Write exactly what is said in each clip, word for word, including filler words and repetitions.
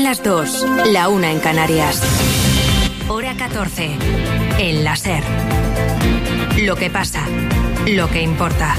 las dos, la una en Canarias. Hora catorce. En la SER. Lo que pasa, lo que importa.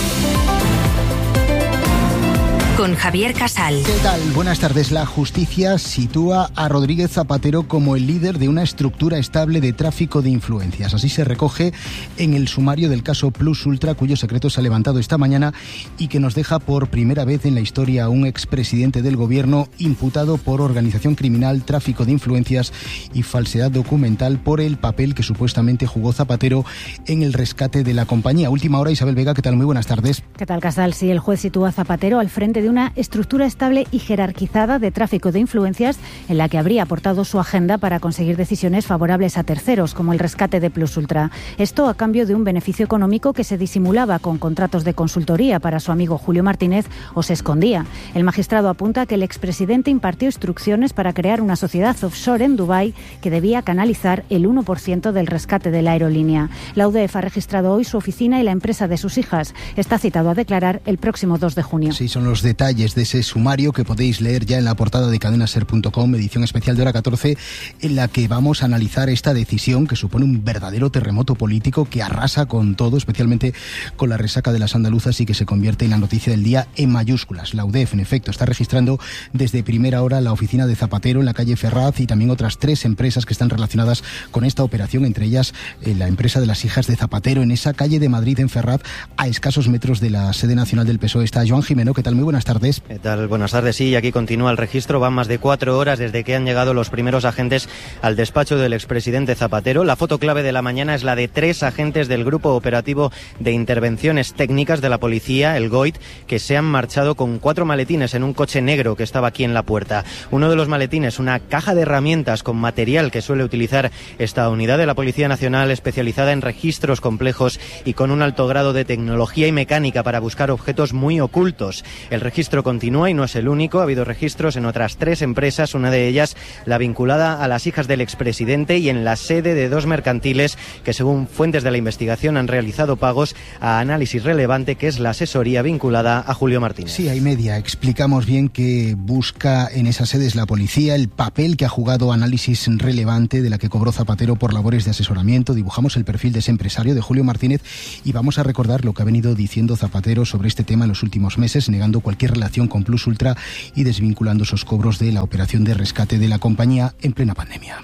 Con Javier Casal. ¿Qué tal? Buenas tardes. La justicia sitúa a Rodríguez Zapatero como el líder de una estructura estable de tráfico de influencias. Así se recoge en el sumario del caso Plus Ultra, cuyo secreto se ha levantado esta mañana y que nos deja por primera vez en la historia a un expresidente del gobierno imputado por organización criminal, tráfico de influencias y falsedad documental por el papel que supuestamente jugó Zapatero en el rescate de la compañía. Última hora, Isabel Vega, ¿qué tal? Muy buenas tardes. ¿Qué tal, Casal? Sí, el juez sitúa a Zapatero al frente de una estructura estable y jerarquizada de tráfico de influencias en la que habría aportado su agenda para conseguir decisiones favorables a terceros, como el rescate de Plus Ultra. Esto a cambio de un beneficio económico que se disimulaba con contratos de consultoría para su amigo Julio Martínez o se escondía. El magistrado apunta que el expresidente impartió instrucciones para crear una sociedad offshore en Dubái que debía canalizar el uno por ciento del rescate de la aerolínea. La U D E F ha registrado hoy su oficina y la empresa de sus hijas. Está citado a declarar el próximo dos de junio. Sí, son los detalles de ese sumario que podéis leer ya en la portada de cadena ser punto com, edición especial de hora catorce, en la que vamos a analizar esta decisión que supone un verdadero terremoto político que arrasa con todo, especialmente con la resaca de las andaluzas, y que se convierte en la noticia del día en mayúsculas. La U D E F, en efecto, está registrando desde primera hora la oficina de Zapatero en la calle Ferraz y también otras tres empresas que están relacionadas con esta operación, entre ellas eh, la empresa de las hijas de Zapatero, en esa calle de Madrid, en Ferraz, a escasos metros de la sede nacional del P S O E. Está Joan Jimeno. ¿Qué tal? Muy buenas tardes. ¿Qué tal? Buenas tardes. Sí, y aquí continúa el registro. Van más de cuatro horas desde que han llegado los primeros agentes al despacho del expresidente Zapatero. La foto clave de la mañana es la de tres agentes del Grupo Operativo de Intervenciones Técnicas de la Policía, el GOIT, que se han marchado con cuatro maletines en un coche negro que estaba aquí en la puerta. Uno de los maletines, una caja de herramientas con material que suele utilizar esta unidad de la Policía Nacional especializada en registros complejos y con un alto grado de tecnología y mecánica para buscar objetos muy ocultos. El registro continúa y no es el único. Ha habido registros en otras tres empresas, una de ellas la vinculada a las hijas del expresidente y en la sede de dos mercantiles que, según fuentes de la investigación, han realizado pagos a Análisis Relevante, que es la asesoría vinculada a Julio Martínez. Sí, hay media. Explicamos bien que busca en esas sedes la policía, el papel que ha jugado Análisis Relevante, de la que cobró Zapatero por labores de asesoramiento. Dibujamos el perfil de ese empresario, de Julio Martínez, y vamos a recordar lo que ha venido diciendo Zapatero sobre este tema en los últimos meses, negando cualquier relación con Plus Ultra y desvinculando esos cobros de la operación de rescate de la compañía en plena pandemia.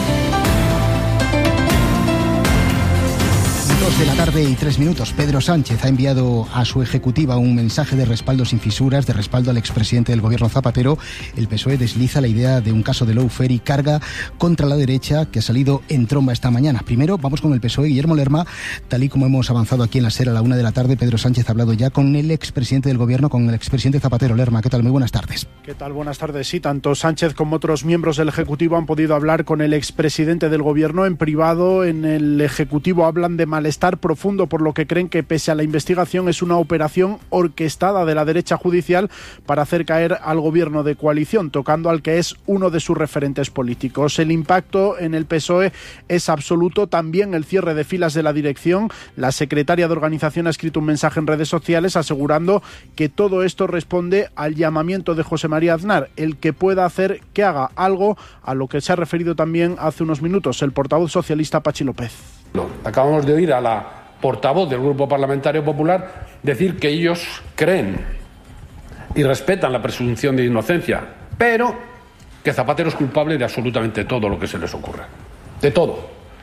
Dos de la tarde y tres minutos. Pedro Sánchez ha enviado a su ejecutiva un mensaje de respaldo sin fisuras, de respaldo al expresidente del gobierno Zapatero. El P S O E desliza la idea de un caso de lawfare y carga contra la derecha que ha salido en tromba esta mañana. Primero vamos con el P S O E. Guillermo Lerma, tal y como hemos avanzado aquí en la SER a la una de la tarde, Pedro Sánchez ha hablado ya con el expresidente del gobierno, con el expresidente Zapatero. Lerma, ¿qué tal? Muy buenas tardes. ¿Qué tal? Buenas tardes. Sí, tanto Sánchez como otros miembros del ejecutivo han podido hablar con el expresidente del gobierno en privado. En el ejecutivo hablan de malestar profundo por lo que creen que, pese a la investigación, es una operación orquestada de la derecha judicial para hacer caer al gobierno de coalición, tocando al que es uno de sus referentes políticos. El impacto en el P S O E es absoluto, también el cierre de filas de la dirección. La secretaria de organización ha escrito un mensaje en redes sociales asegurando que todo esto responde al llamamiento de José María Aznar, el que pueda hacer que haga algo, a lo que se ha referido también hace unos minutos el portavoz socialista Pachi López. Acabamos de oír a la portavoz del Grupo Parlamentario Popular decir que ellos creen y respetan la presunción de inocencia, pero que Zapatero es culpable de absolutamente todo lo que se les ocurra. De todo.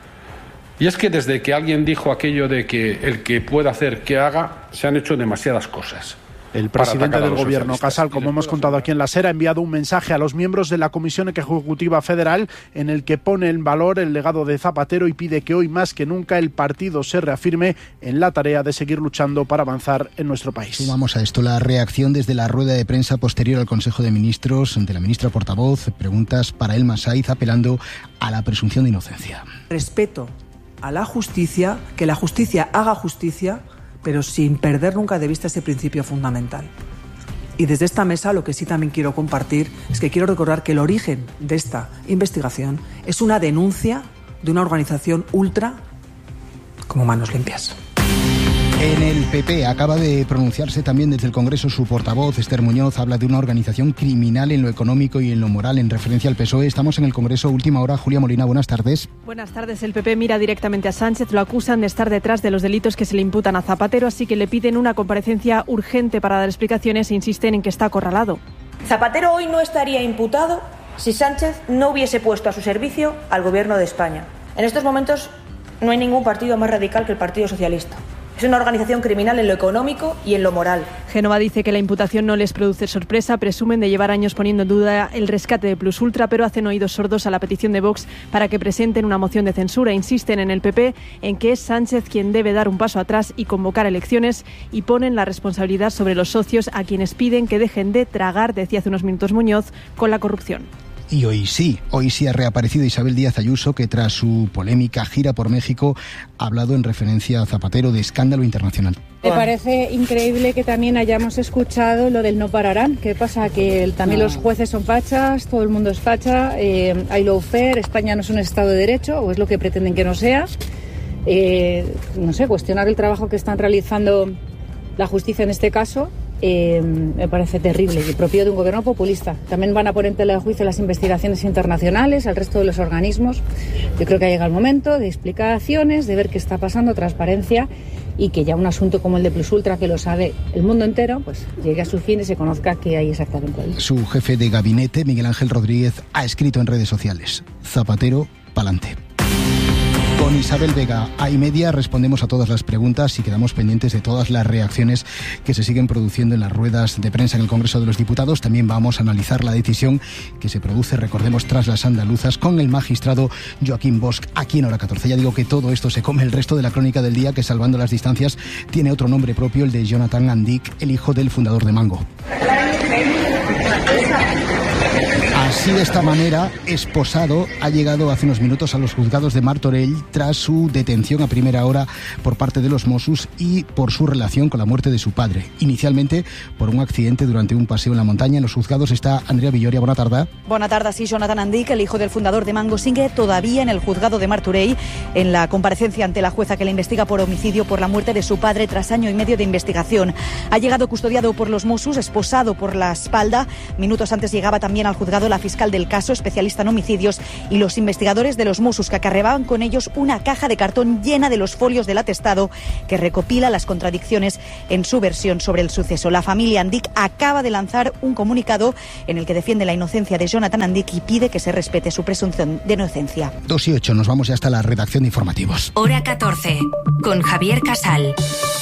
Y es que desde que alguien dijo aquello de que el que pueda hacer que haga, se han hecho demasiadas cosas. El presidente del gobierno, Casal, como hemos contado aquí en la SER, ha enviado un mensaje a los miembros de la Comisión Ejecutiva Federal en el que pone en valor el legado de Zapatero y pide que hoy más que nunca el partido se reafirme en la tarea de seguir luchando para avanzar en nuestro país. Sí, vamos a esto. La reacción desde la rueda de prensa posterior al Consejo de Ministros de la ministra portavoz. Preguntas para Elma Saiz apelando a la presunción de inocencia. Respeto a la justicia, que la justicia haga justicia, pero sin perder nunca de vista ese principio fundamental. Y desde esta mesa lo que sí también quiero compartir es que quiero recordar que el origen de esta investigación es una denuncia de una organización ultra como Manos Limpias. En el P P acaba de pronunciarse también desde el Congreso su portavoz, Esther Muñoz, habla de una organización criminal en lo económico y en lo moral en referencia al P S O E. Estamos en el Congreso, última hora. Julia Molina, buenas tardes. Buenas tardes. El P P mira directamente a Sánchez, lo acusan de estar detrás de los delitos que se le imputan a Zapatero, así que le piden una comparecencia urgente para dar explicaciones e insisten en que está acorralado. Zapatero hoy no estaría imputado si Sánchez no hubiese puesto a su servicio al Gobierno de España. En estos momentos no hay ningún partido más radical que el Partido Socialista. Es una organización criminal en lo económico y en lo moral. Génova dice que la imputación no les produce sorpresa, presumen de llevar años poniendo en duda el rescate de Plus Ultra, pero hacen oídos sordos a la petición de Vox para que presenten una moción de censura. Insisten en el P P en que es Sánchez quien debe dar un paso atrás y convocar elecciones, y ponen la responsabilidad sobre los socios, a quienes piden que dejen de tragar, decía hace unos minutos Muñoz, con la corrupción. Y hoy sí, hoy sí ha reaparecido Isabel Díaz Ayuso, que tras su polémica gira por México ha hablado en referencia a Zapatero de escándalo internacional. Me parece increíble que también hayamos escuchado lo del no pararán. ¿Qué pasa? Que el, también los jueces son fachas, todo el mundo es facha, eh, hay lawfare, España no es un Estado de Derecho, o es lo que pretenden que no sea. Eh, no sé, cuestionar el trabajo que están realizando la justicia en este caso. Eh, me parece terrible y propio de un gobierno populista. También van a poner en tela de juicio las investigaciones internacionales, al resto de los organismos. Yo creo que ha llegado el momento de explicaciones, de ver qué está pasando, transparencia, y que ya un asunto como el de Plus Ultra, que lo sabe el mundo entero, pues llegue a su fin y se conozca qué hay exactamente ahí. Su jefe de gabinete, Miguel Ángel Rodríguez, ha escrito en redes sociales: Zapatero, pa'lante. Con Isabel Vega a y media respondemos a todas las preguntas y quedamos pendientes de todas las reacciones que se siguen produciendo en las ruedas de prensa en el Congreso de los Diputados. También vamos a analizar la decisión que se produce, recordemos, tras las andaluzas, con el magistrado Joaquín Bosch aquí en Hora catorce. Ya digo que todo esto se come el resto de la crónica del día, que, salvando las distancias, tiene otro nombre propio, el de Jonathan Andik, el hijo del fundador de Mango. Así, de esta manera, Esposado ha llegado hace unos minutos a los juzgados de Martorell tras su detención a primera hora por parte de los Mossos y por su relación con la muerte de su padre. Inicialmente por un accidente durante un paseo en la montaña. En los juzgados está Andrea Villoria. Buena tarde. Buena tarde. Sí, Jonathan Andik, el hijo del fundador de Mango, sigue todavía en el juzgado de Martorell en la comparecencia ante la jueza que le investiga por homicidio por la muerte de su padre tras año y medio de investigación. Ha llegado custodiado por los Mossos, esposado por la espalda. Minutos antes llegaba también al juzgado la fiscal del caso, especialista en homicidios, y los investigadores de los Mossos, que acarreaban con ellos una caja de cartón llena de los folios del atestado que recopila las contradicciones en su versión sobre el suceso. La familia Andik acaba de lanzar un comunicado en el que defiende la inocencia de Jonathan Andik y pide que se respete su presunción de inocencia. dos y ocho, nos vamos ya hasta la redacción de informativos. Hora catorce, con Javier Casal.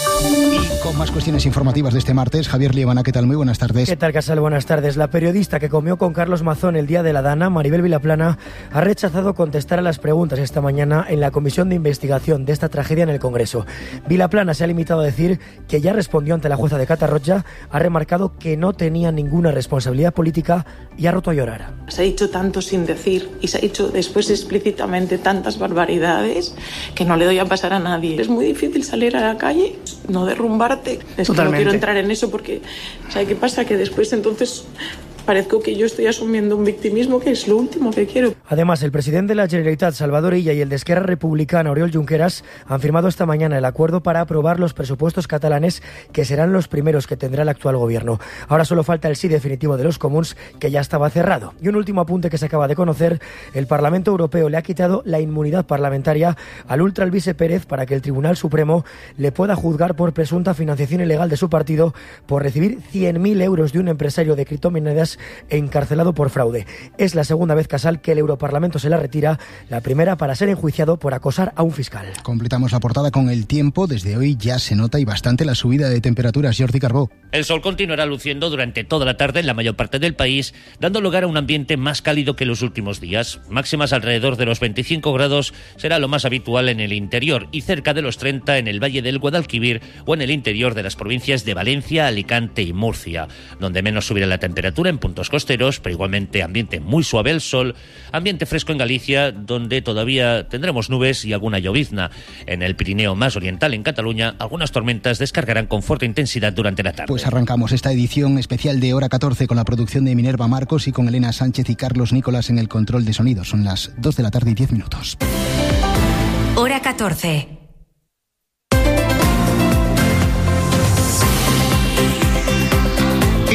Y con más cuestiones informativas de este martes, Javier Liebana, ¿qué tal? Muy buenas tardes. ¿Qué tal, Casal? Buenas tardes. La periodista que comió con Carlos Mazón el día de la Dana, Maribel Vilaplana, ha rechazado contestar a las preguntas esta mañana en la comisión de investigación de esta tragedia en el Congreso. Vilaplana se ha limitado a decir que ya respondió ante la jueza de Catarroja, ha remarcado que no tenía ninguna responsabilidad política y ha roto a llorar. Se ha dicho tanto sin decir y se ha dicho después explícitamente tantas barbaridades que no le doy a pasar a nadie. Es muy difícil salir a la calle, no derrumbarte. Es que no quiero entrar en eso porque, ¿sabe qué pasa? Que después entonces parezco que yo estoy asumiendo un victimismo que es lo último que quiero. Además, el presidente de la Generalitat, Salvador Illa, y el de Esquerra Republicana, Oriol Junqueras, han firmado esta mañana el acuerdo para aprobar los presupuestos catalanes, que serán los primeros que tendrá el actual gobierno. Ahora solo falta el sí definitivo de los comuns, que ya estaba cerrado. Y un último apunte que se acaba de conocer: el Parlamento Europeo le ha quitado la inmunidad parlamentaria al ultra Alvise Pérez para que el Tribunal Supremo le pueda juzgar por presunta financiación ilegal de su partido por recibir cien mil euros de un empresario de criptomonedas encarcelado por fraude. Es la segunda vez, Casal, que el Europarlamento se la retira, la primera para ser enjuiciado por acosar a un fiscal. Completamos la portada con el tiempo. Desde hoy ya se nota y bastante la subida de temperaturas. Jordi Carbó. El sol continuará luciendo durante toda la tarde en la mayor parte del país, dando lugar a un ambiente más cálido que los últimos días. Máximas alrededor de los veinticinco grados será lo más habitual en el interior y cerca de los treinta en el Valle del Guadalquivir o en el interior de las provincias de Valencia, Alicante y Murcia. Donde menos subirá la temperatura en puntos costeros, pero igualmente ambiente muy suave al sol, ambiente fresco en Galicia, donde todavía tendremos nubes y alguna llovizna. En el Pirineo más oriental, en Cataluña, algunas tormentas descargarán con fuerte intensidad durante la tarde. Pues arrancamos esta edición especial de Hora catorce con la producción de Minerva Marcos y con Elena Sánchez y Carlos Nicolás en el control de sonido. Son las dos de la tarde y diez minutos. Hora catorce.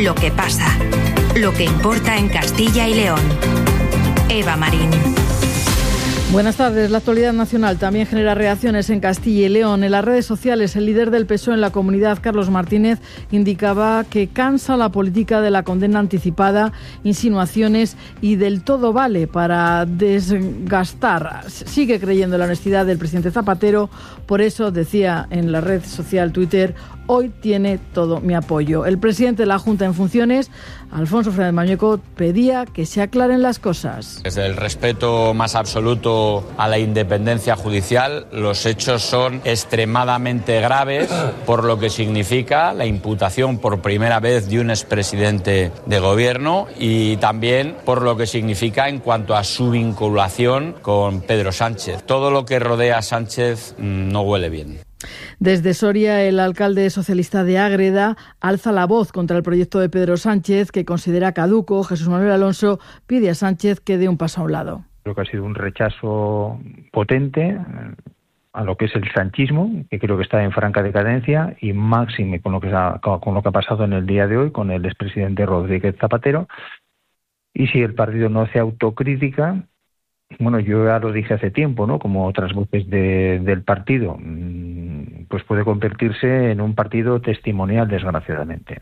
lo que pasa, lo que importa en Castilla y León. Eva Marín. Buenas tardes. La actualidad nacional también genera reacciones en Castilla y León. En las redes sociales, el líder del P S O E en la comunidad, Carlos Martínez, indicaba que cansa la política de la condena anticipada, insinuaciones y del todo vale para desgastar. Sigue creyendo en la honestidad del presidente Zapatero. Por eso decía en la red social Twitter: hoy tiene todo mi apoyo. El presidente de la Junta en funciones, Alfonso Fernández Mañueco, pedía que se aclaren las cosas. Desde el respeto más absoluto a la independencia judicial, los hechos son extremadamente graves por lo que significa la imputación por primera vez de un expresidente de gobierno y también por lo que significa en cuanto a su vinculación con Pedro Sánchez. Todo lo que rodea a Sánchez no huele bien. Desde Soria, el alcalde socialista de Ágreda alza la voz contra el proyecto de Pedro Sánchez, que considera caduco. Jesús Manuel Alonso pide a Sánchez que dé un paso a un lado. Creo que ha sido un rechazo potente a lo que es el sanchismo, que creo que está en franca decadencia, y máxime con lo que ha, con lo que ha pasado en el día de hoy con el expresidente Rodríguez Zapatero. Y si el partido no hace autocrítica, bueno, yo ya lo dije hace tiempo, ¿no? Como otras voces de, del partido, pues puede convertirse en un partido testimonial, desgraciadamente.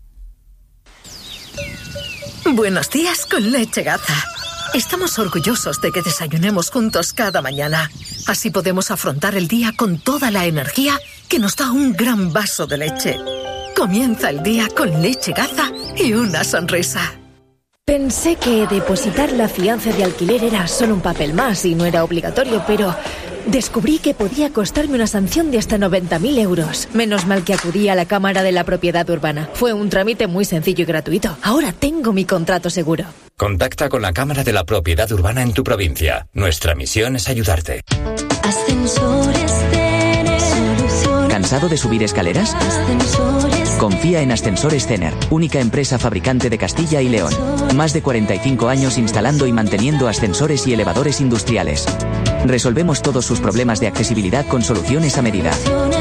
Buenos días con Leche Gaza. Estamos orgullosos de que desayunemos juntos cada mañana. Así podemos afrontar el día con toda la energía que nos da un gran vaso de leche. Comienza el día con Leche Gaza y una sonrisa. Pensé que depositar la fianza de alquiler era solo un papel más y no era obligatorio, pero descubrí que podía costarme una sanción de hasta noventa mil euros. Menos mal que acudí a la Cámara de la Propiedad Urbana. Fue un trámite muy sencillo y gratuito. Ahora tengo mi contrato seguro. Contacta con la Cámara de la Propiedad Urbana en tu provincia. Nuestra misión es ayudarte. Ascensores Cener. Soluciones. ¿Cansado de subir escaleras? Ascensores. Confía en Ascensores Cener, única empresa fabricante de Castilla y León. Más de cuarenta y cinco años instalando y manteniendo ascensores y elevadores industriales. Resolvemos todos sus problemas de accesibilidad con soluciones a medida.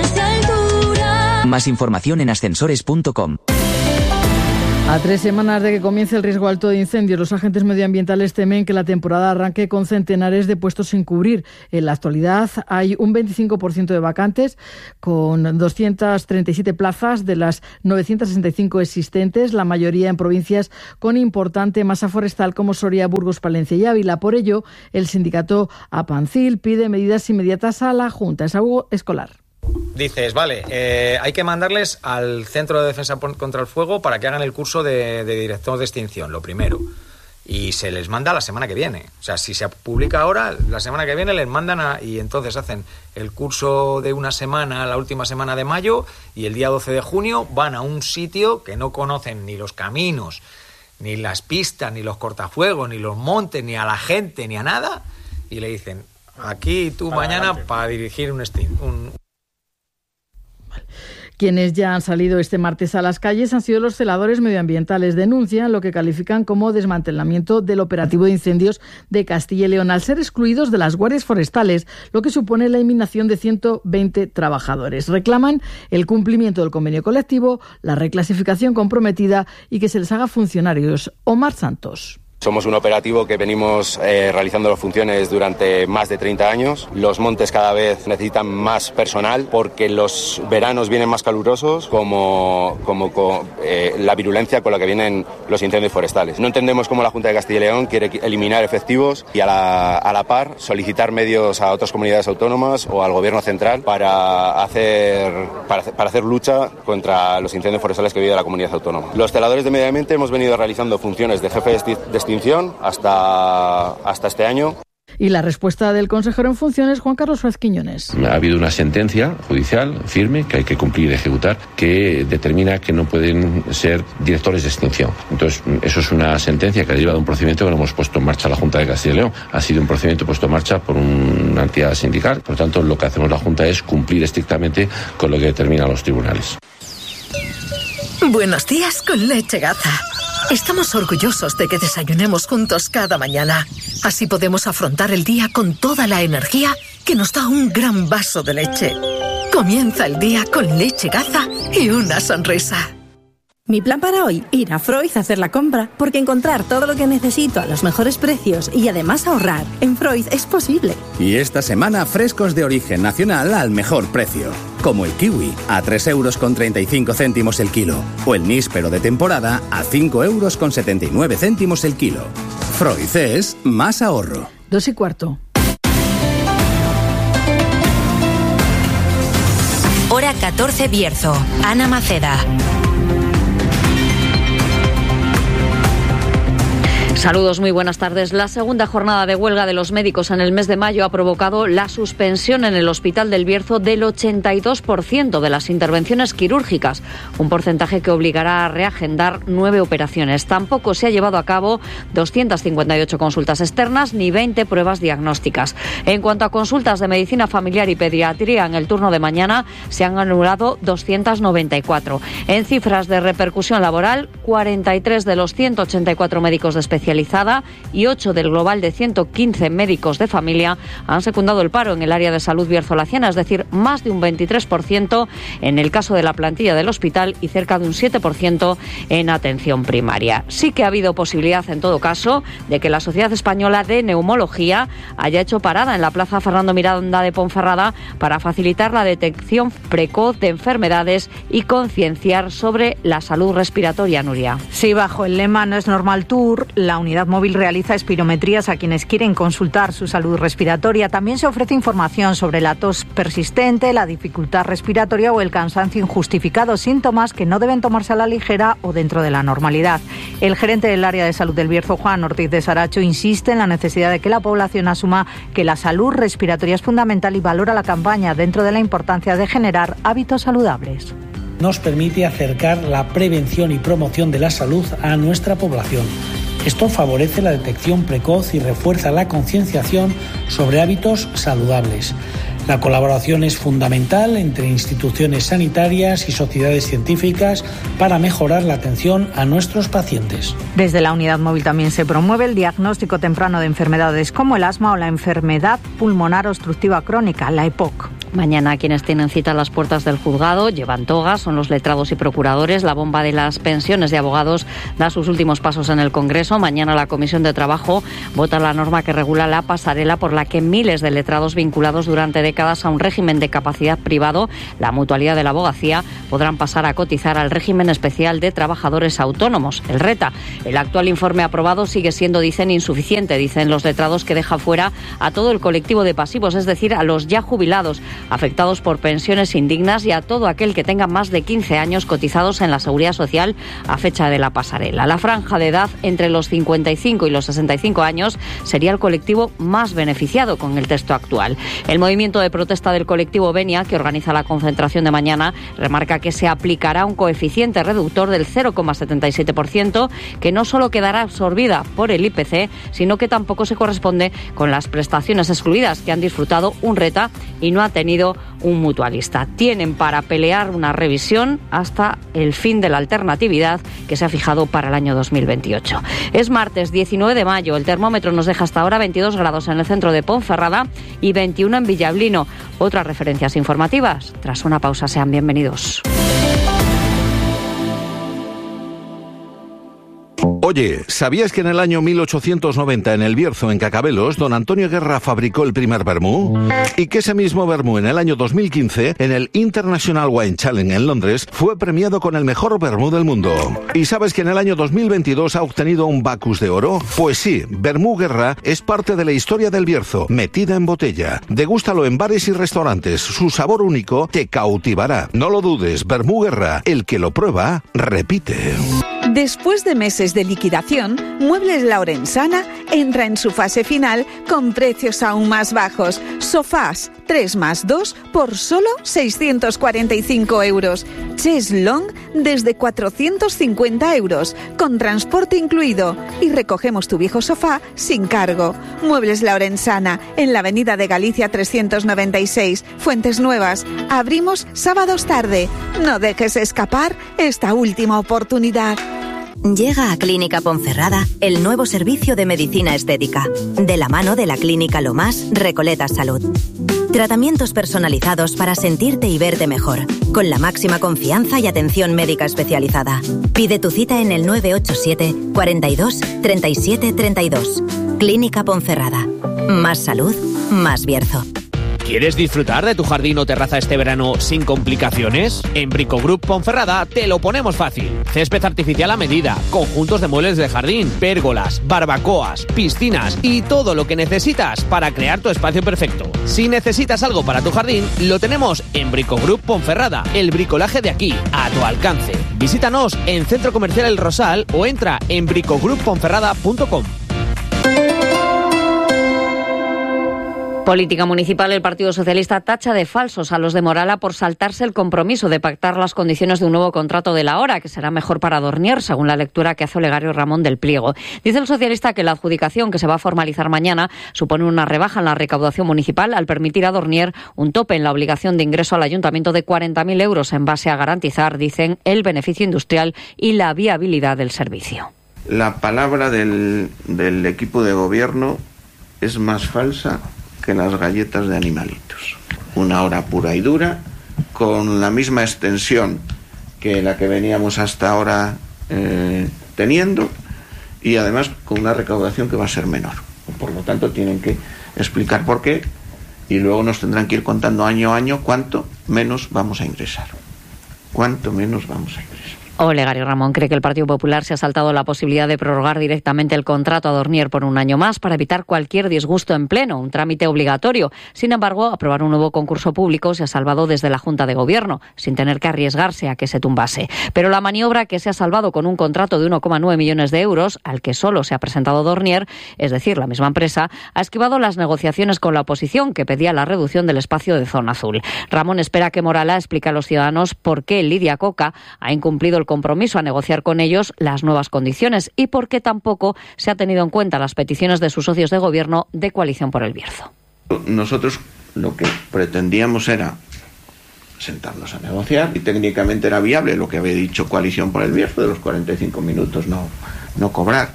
Más información en ascensores punto com. A tres semanas de que comience el riesgo alto de incendios, los agentes medioambientales temen que la temporada arranque con centenares de puestos sin cubrir. En la actualidad hay un veinticinco por ciento de vacantes, con doscientas treinta y siete plazas de las novecientas sesenta y cinco existentes, la mayoría en provincias con importante masa forestal como Soria, Burgos, Palencia y Ávila. Por ello, el sindicato APANCIL pide medidas inmediatas a la Junta. Es algo escolar. Dices, vale, eh, hay que mandarles al Centro de Defensa contra el Fuego para que hagan el curso de, de director de extinción, lo primero. Y se les manda la semana que viene. O sea, si se publica ahora, la semana que viene les mandan a, y entonces hacen el curso de una semana, la última semana de mayo, y el día doce de junio van a un sitio que no conocen ni los caminos, ni las pistas, ni los cortafuegos, ni los montes, ni a la gente, ni a nada, y le dicen, aquí tú para mañana adelante. Para dirigir un, extin- un Quienes ya han salido este martes a las calles han sido los celadores medioambientales. Denuncian lo que califican como desmantelamiento del operativo de incendios de Castilla y León, al ser excluidos de las guardias forestales, lo que supone la eliminación de ciento veinte trabajadores. Reclaman el cumplimiento del convenio colectivo, la reclasificación comprometida y que se les haga funcionarios. Omar Santos. Somos un operativo que venimos eh, realizando las funciones durante más de treinta años. Los montes cada vez necesitan más personal porque los veranos vienen más calurosos, como, como con, eh, la virulencia con la que vienen los incendios forestales. No entendemos cómo la Junta de Castilla y León quiere eliminar efectivos y a la, a la par solicitar medios a otras comunidades autónomas o al Gobierno central para hacer, para, para hacer lucha contra los incendios forestales que vive la comunidad autónoma. Los celadores de medio ambiente hemos venido realizando funciones de jefe de extinción hasta, hasta este año. Y la respuesta del consejero en funciones, Juan Carlos Suárez Quiñones. Ha habido una sentencia judicial firme que hay que cumplir y ejecutar que determina que no pueden ser directores de extinción. Entonces, eso es una sentencia que deriva de un procedimiento que no hemos puesto en marcha la Junta de Castilla y León. Ha sido un procedimiento puesto en marcha por una entidad sindical. Por lo tanto, lo que hacemos la Junta es cumplir estrictamente con lo que determinan los tribunales. Buenos días con Leche Gaza. Estamos orgullosos de que desayunemos juntos cada mañana. Así podemos afrontar el día con toda la energía que nos da un gran vaso de leche. Comienza el día con Leche Gaza y una sonrisa. Mi plan para hoy, ir a Freud a hacer la compra, porque encontrar todo lo que necesito a los mejores precios y además ahorrar en Freud es posible. Y esta semana frescos de origen nacional al mejor precio, como el kiwi a tres euros con treinta y cinco céntimos el kilo, o el níspero de temporada a cinco euros con setenta y nueve céntimos el kilo. Freud es más ahorro. Dos y cuarto. Hora catorce Bierzo. Ana Maceda. Saludos, muy buenas tardes. La segunda jornada de huelga de los médicos en el mes de mayo ha provocado la suspensión en el Hospital del Bierzo del ochenta y dos por ciento de las intervenciones quirúrgicas, un porcentaje que obligará a reagendar nueve operaciones. Tampoco se ha llevado a cabo doscientas cincuenta y ocho consultas externas ni veinte pruebas diagnósticas. En cuanto a consultas de medicina familiar y pediatría en el turno de mañana, se han anulado doscientas noventa y cuatro. En cifras de repercusión laboral, cuarenta y tres de los ciento ochenta y cuatro médicos de especialidad y ocho del global de ciento quince médicos de familia han secundado el paro en el área de salud bierzolaciana, es decir, más de un veintitrés por ciento en el caso de la plantilla del hospital y cerca de un siete por ciento en atención primaria. Sí que ha habido posibilidad, en todo caso, de que la Sociedad Española de Neumología haya hecho parada en la Plaza Fernando Miranda de Ponferrada para facilitar la detección precoz de enfermedades y concienciar sobre la salud respiratoria, Nuria. Sí, bajo el lema No es normal tour, la unidad móvil realiza espirometrías a quienes quieren consultar su salud respiratoria. También se ofrece información sobre la tos persistente, la dificultad respiratoria o el cansancio injustificado, síntomas que no deben tomarse a la ligera o dentro de la normalidad. El gerente del área de salud del Bierzo, Juan Ortiz de Saracho, insiste en la necesidad de que la población asuma que la salud respiratoria es fundamental y valora la campaña dentro de la importancia de generar hábitos saludables. Nos permite acercar la prevención y promoción de la salud a nuestra población. Esto favorece la detección precoz y refuerza la concienciación sobre hábitos saludables. La colaboración es fundamental entre instituciones sanitarias y sociedades científicas para mejorar la atención a nuestros pacientes. Desde la unidad móvil también se promueve el diagnóstico temprano de enfermedades como el asma o la enfermedad pulmonar obstructiva crónica, la E P O C. Mañana quienes tienen cita a las puertas del juzgado llevan togas, son los letrados y procuradores. La bomba de las pensiones de abogados da sus últimos pasos en el Congreso. Mañana la Comisión de Trabajo vota la norma que regula la pasarela por la que miles de letrados vinculados durante décadas a un régimen de capacidad privado, la mutualidad de la abogacía, podrán pasar a cotizar al régimen especial de trabajadores autónomos, el RETA. El actual informe aprobado sigue siendo, dicen, insuficiente, dicen los letrados, que deja fuera a todo el colectivo de pasivos, es decir, a los ya jubilados, afectados por pensiones indignas, y a todo aquel que tenga más de quince años cotizados en la Seguridad Social a fecha de la pasarela. La franja de edad entre los cincuenta y cinco y los sesenta y cinco años sería el colectivo más beneficiado con el texto actual. El movimiento de protesta del colectivo Venia, que organiza la concentración de mañana, remarca que se aplicará un coeficiente reductor del cero coma setenta y siete por ciento, que no solo quedará absorbida por el I P C, sino que tampoco se corresponde con las prestaciones excluidas que han disfrutado un RETA y no ha tenido un mutualista. Tienen para pelear una revisión hasta el fin de la alternatividad que se ha fijado para el año dos mil veintiocho. Es martes diecinueve de mayo. El termómetro nos deja hasta ahora veintidós grados en el centro de Ponferrada y veintiuno en Villablino. Otras referencias informativas tras una pausa. Sean bienvenidos. Oye, ¿sabías que en el año mil ochocientos noventa en el Bierzo, en Cacabelos, don Antonio Guerra fabricó el primer vermú? Y que ese mismo vermú en el año dos mil quince, en el International Wine Challenge en Londres, fue premiado con el mejor vermú del mundo. ¿Y sabes que en el año dos mil veintidós ha obtenido un Bacus de oro? Pues sí, Vermú Guerra es parte de la historia del Bierzo, metida en botella. Degústalo en bares y restaurantes, su sabor único te cautivará. No lo dudes, Vermú Guerra, el que lo prueba, repite. Después de meses de liquidación, Muebles La Orensana entra en su fase final con precios aún más bajos. Sofás tres más dos por solo seiscientos cuarenta y cinco euros. Cheslong desde cuatrocientos cincuenta euros, con transporte incluido. Y recogemos tu viejo sofá sin cargo. Muebles La Orensana, en la avenida de Galicia trescientos noventa y seis, Fuentes Nuevas. Abrimos sábados tarde. No dejes escapar esta última oportunidad. Llega a Clínica Ponferrada el nuevo servicio de medicina estética, de la mano de la Clínica Lo Más Recoletas Salud. Tratamientos personalizados para sentirte y verte mejor, con la máxima confianza y atención médica especializada. Pide tu cita en el nueve ocho siete, cuarenta y dos, treinta y siete, treinta y dos. Clínica Ponferrada. Más salud, más Bierzo. ¿Quieres disfrutar de tu jardín o terraza este verano sin complicaciones? En Brico Group Ponferrada te lo ponemos fácil. Césped artificial a medida, conjuntos de muebles de jardín, pérgolas, barbacoas, piscinas y todo lo que necesitas para crear tu espacio perfecto. Si necesitas algo para tu jardín, lo tenemos en Brico Group Ponferrada. El bricolaje de aquí, a tu alcance. Visítanos en Centro Comercial El Rosal o entra en brico group ponferrada punto com. Política municipal. El Partido Socialista tacha de falsos a los de Morala por saltarse el compromiso de pactar las condiciones de un nuevo contrato de la hora, que será mejor para Dornier, según la lectura que hace Olegario Ramón del pliego. Dice el socialista que la adjudicación, que se va a formalizar mañana, supone una rebaja en la recaudación municipal al permitir a Dornier un tope en la obligación de ingreso al ayuntamiento de cuarenta mil euros en base a garantizar, dicen, el beneficio industrial y la viabilidad del servicio. La palabra del, del equipo de gobierno es más falsa que las galletas de animalitos. Una hora pura y dura, con la misma extensión que la que veníamos hasta ahora eh, teniendo, y además con una recaudación que va a ser menor. Por lo tanto, tienen que explicar por qué, y luego nos tendrán que ir contando año a año cuánto menos vamos a ingresar. Cuánto menos vamos a ingresar. Olegario Ramón cree que el Partido Popular se ha saltado la posibilidad de prorrogar directamente el contrato a Dornier por un año más para evitar cualquier disgusto en pleno, un trámite obligatorio. Sin embargo, aprobar un nuevo concurso público se ha salvado desde la Junta de Gobierno, sin tener que arriesgarse a que se tumbase. Pero la maniobra que se ha salvado con un contrato de uno coma nueve millones de euros, al que solo se ha presentado Dornier, es decir, la misma empresa, ha esquivado las negociaciones con la oposición, que pedía la reducción del espacio de zona azul. Ramón espera que Morala explique a los ciudadanos por qué Lidia Coca ha incumplido el compromiso a negociar con ellos las nuevas condiciones y por qué tampoco se ha tenido en cuenta las peticiones de sus socios de gobierno de Coalición por el Bierzo. Nosotros lo que pretendíamos era sentarnos a negociar, y técnicamente era viable lo que había dicho Coalición por el Bierzo, de los cuarenta y cinco minutos no, no cobrar,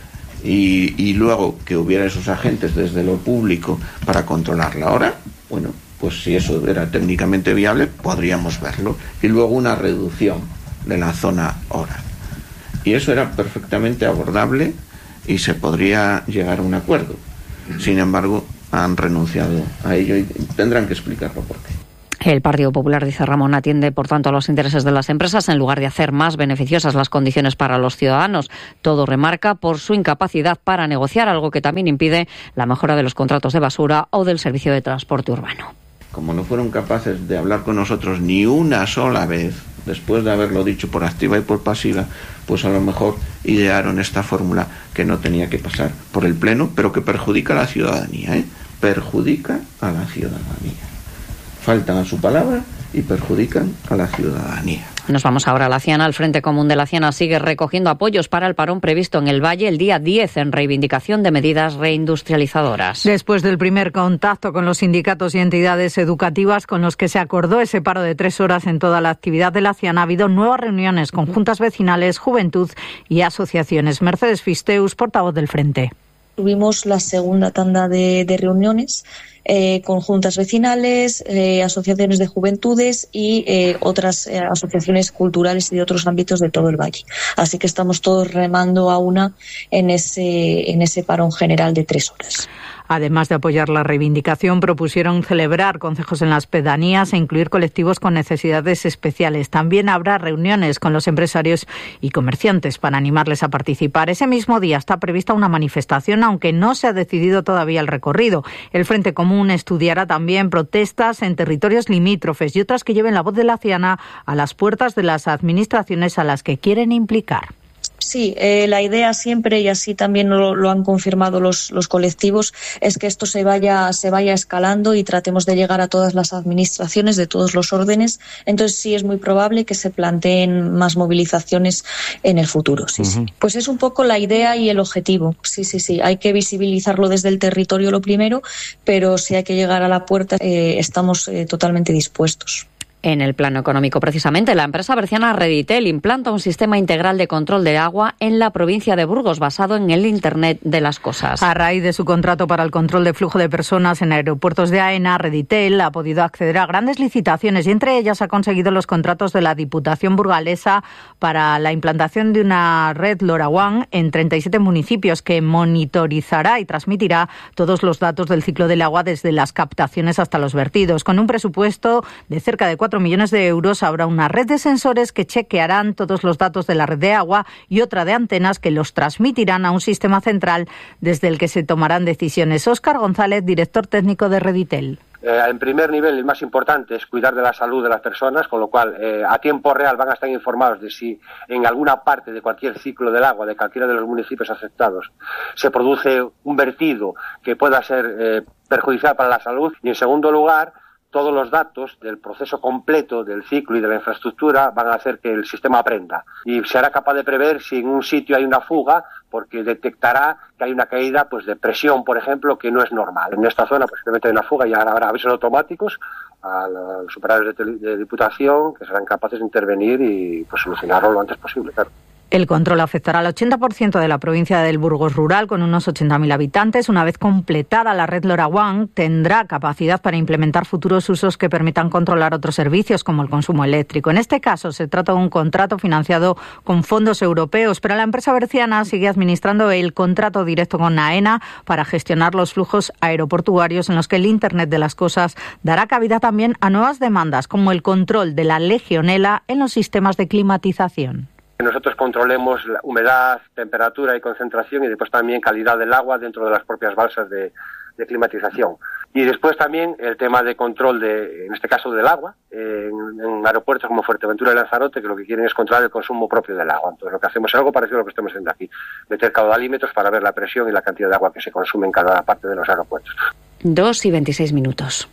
y, y luego que hubiera esos agentes desde lo público para controlar la hora. Bueno, pues si eso era técnicamente viable, podríamos verlo, y luego una reducción de la zona hora, y eso era perfectamente abordable y se podría llegar a un acuerdo. Sin embargo, han renunciado a ello y tendrán que explicarlo por qué. El Partido Popular, dice Ramón, atiende por tanto a los intereses de las empresas en lugar de hacer más beneficiosas las condiciones para los ciudadanos. Todo remarca por su incapacidad para negociar, algo que también impide la mejora de los contratos de basura o del servicio de transporte urbano. Como no fueron capaces de hablar con nosotros ni una sola vez, después de haberlo dicho por activa y por pasiva, pues a lo mejor idearon esta fórmula que no tenía que pasar por el Pleno, pero que perjudica a la ciudadanía, ¿eh? Perjudica a la ciudadanía. Faltan a su palabra y perjudican a la ciudadanía. Nos vamos ahora a La Ciana. El Frente Común de La Ciana sigue recogiendo apoyos para el parón previsto en el Valle el día diez en reivindicación de medidas reindustrializadoras. Después del primer contacto con los sindicatos y entidades educativas con los que se acordó ese paro de tres horas en toda la actividad de La Ciana, ha habido nuevas reuniones con juntas vecinales, juventud y asociaciones. Mercedes Fisteus, portavoz del Frente. Tuvimos la segunda tanda de, de reuniones eh, con juntas vecinales, eh, asociaciones de juventudes y eh, otras eh, asociaciones culturales y de otros ámbitos de todo el Valle. Así que estamos todos remando a una en ese, en ese parón general de tres horas. Además de apoyar la reivindicación, propusieron celebrar concejos en las pedanías e incluir colectivos con necesidades especiales. También habrá reuniones con los empresarios y comerciantes para animarles a participar. Ese mismo día está prevista una manifestación, aunque no se ha decidido todavía el recorrido. El Frente Común estudiará también protestas en territorios limítrofes y otras que lleven la voz de la Ciana a las puertas de las administraciones a las que quieren implicar. Sí, eh, la idea siempre, y así también lo, lo han confirmado los, los colectivos, es que esto se vaya, se vaya escalando y tratemos de llegar a todas las administraciones de todos los órdenes. Entonces sí es muy probable que se planteen más movilizaciones en el futuro. Sí, uh-huh. sí. Pues es un poco la idea y el objetivo. Sí, sí, sí. Hay que visibilizarlo desde el territorio lo primero, pero si hay que llegar a la puerta, eh, estamos eh, totalmente dispuestos. En el plano económico, precisamente, la empresa berciana Reditel implanta un sistema integral de control de agua en la provincia de Burgos basado en el Internet de las Cosas. A raíz de su contrato para el control de flujo de personas en aeropuertos de AENA, Reditel ha podido acceder a grandes licitaciones y entre ellas ha conseguido los contratos de la Diputación burgalesa para la implantación de una red LoRaWAN en treinta y siete municipios que monitorizará y transmitirá todos los datos del ciclo del agua desde las captaciones hasta los vertidos. Con un presupuesto de cerca de cuatro millones de euros habrá una red de sensores que chequearán todos los datos de la red de agua y otra de antenas que los transmitirán a un sistema central desde el que se tomarán decisiones. Óscar González, director técnico de Reditel. Eh, en primer nivel, el más importante es cuidar de la salud de las personas, con lo cual eh, a tiempo real van a estar informados de si en alguna parte de cualquier ciclo del agua de cualquiera de los municipios afectados se produce un vertido que pueda ser eh, perjudicial para la salud. Y en segundo lugar, todos los datos del proceso completo del ciclo y de la infraestructura van a hacer que el sistema aprenda y será capaz de prever si en un sitio hay una fuga, porque detectará que hay una caída pues de presión, por ejemplo, que no es normal. En esta zona posiblemente hay una fuga y ahora habrá avisos automáticos a los operarios de, de Diputación que serán capaces de intervenir y pues solucionarlo lo antes posible, claro. El control afectará al ochenta por ciento de la provincia del Burgos Rural, con unos ochenta mil habitantes. Una vez completada la red LoRaWAN, tendrá capacidad para implementar futuros usos que permitan controlar otros servicios, como el consumo eléctrico. En este caso, se trata de un contrato financiado con fondos europeos, pero la empresa berciana sigue administrando el contrato directo con AENA para gestionar los flujos aeroportuarios, en los que el Internet de las Cosas dará cabida también a nuevas demandas, como el control de la legionela en los sistemas de climatización. Nosotros controlemos la humedad, temperatura y concentración y después también calidad del agua dentro de las propias balsas de, de climatización. Y después también el tema de control, de, en este caso del agua, en, en aeropuertos como Fuerteventura y Lanzarote, que lo que quieren es controlar el consumo propio del agua. Entonces lo que hacemos es algo parecido a lo que estamos haciendo aquí, meter caudalímetros para ver la presión y la cantidad de agua que se consume en cada parte de los aeropuertos. Dos y veintiséis minutos.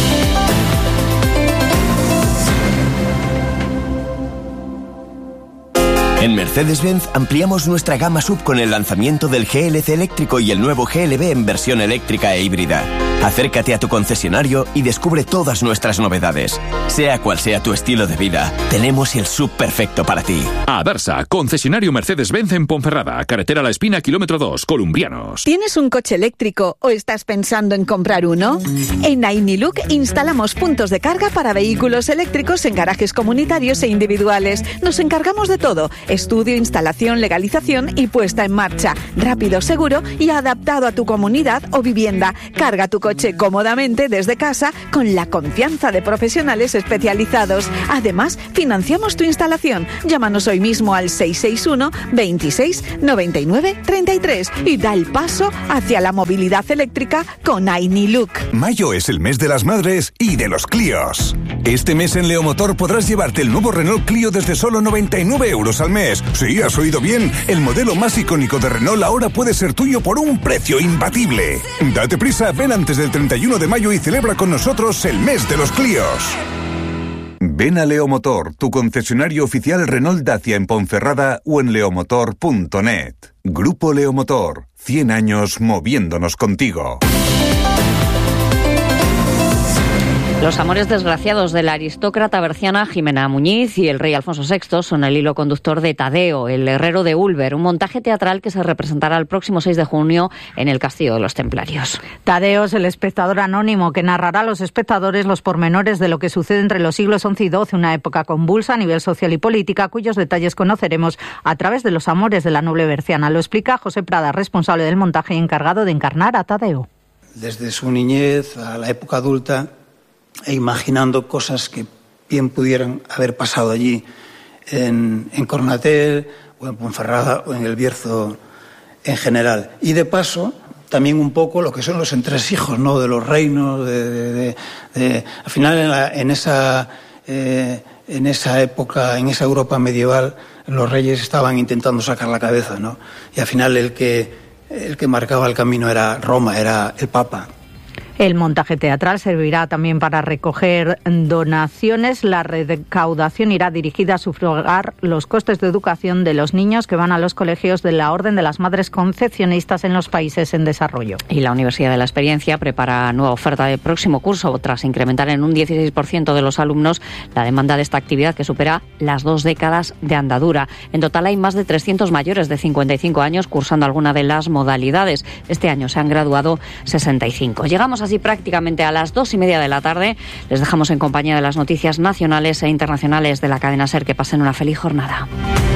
En Mercedes-Benz ampliamos nuestra gama sub con el lanzamiento del G L C eléctrico y el nuevo G L B en versión eléctrica e híbrida. Acércate a tu concesionario y descubre todas nuestras novedades. Sea cual sea tu estilo de vida, tenemos el sub perfecto para ti. Adarsa, concesionario Mercedes-Benz en Ponferrada, carretera La Espina, kilómetro dos, Columbianos. ¿Tienes un coche eléctrico o estás pensando en comprar uno? En Ainiluk instalamos puntos de carga para vehículos eléctricos en garajes comunitarios e individuales. Nos encargamos de todo: estudio, instalación, legalización y puesta en marcha. Rápido, seguro y adaptado a tu comunidad o vivienda. Carga tu coche cómodamente desde casa con la confianza de profesionales especializados. Además, financiamos tu instalación. Llámanos hoy mismo al seis seis uno, veintiséis, noventa y nueve, treinta y tres y da el paso hacia la movilidad eléctrica con Ainiluk. Mayo es el mes de las madres y de los Clios. Este mes en Leomotor podrás llevarte el nuevo Renault Clio desde solo noventa y nueve euros al mes. Sí, has oído bien. El modelo más icónico de Renault ahora puede ser tuyo por un precio imbatible. Date prisa, ven antes del treinta y uno de mayo y celebra con nosotros el mes de los Clios. Ven a Leomotor, tu concesionario oficial Renault Dacia en Ponferrada o en leomotor punto net. Grupo Leomotor, cien años moviéndonos contigo. Los amores desgraciados de la aristócrata berciana Jimena Muñiz y el rey Alfonso sexto son el hilo conductor de Tadeo, el herrero de Ulver, un montaje teatral que se representará el próximo seis de junio en el Castillo de los Templarios. Tadeo es el espectador anónimo que narrará a los espectadores los pormenores de lo que sucede entre los siglos once y doce, una época convulsa a nivel social y política, cuyos detalles conoceremos a través de los amores de la noble berciana. Lo explica José Prada, responsable del montaje y encargado de encarnar a Tadeo. Desde su niñez a la época adulta, e imaginando cosas que bien pudieran haber pasado allí en, en Cornatel o en Ponferrada o en el Bierzo en general. Y de paso, también un poco lo que son los entresijos, ¿no?, de los reinos, de, de, de, de al final en, la, en, esa, eh, en esa época, en esa Europa medieval, los reyes estaban intentando sacar la cabeza, ¿no? Y al final el que, el que marcaba el camino era Roma, era el Papa. El montaje teatral servirá también para recoger donaciones. La recaudación irá dirigida a sufragar los costes de educación de los niños que van a los colegios de la Orden de las Madres Concepcionistas en los países en desarrollo. Y la Universidad de la Experiencia prepara nueva oferta de próximo curso tras incrementar en un dieciséis por ciento de los alumnos la demanda de esta actividad que supera las dos décadas de andadura. En total hay más de trescientos mayores de cincuenta y cinco años cursando alguna de las modalidades. Este año se han graduado sesenta y cinco. Llegamos así prácticamente a las dos y media de la tarde. Les dejamos en compañía de las noticias nacionales e internacionales de la cadena SER. Que pasen una feliz jornada.